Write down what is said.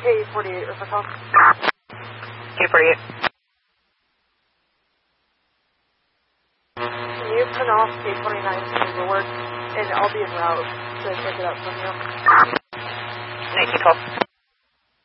K48 River Call. K48. Can you turn off K29 paperwork, and I'll be en route to pick it up from you. 1912.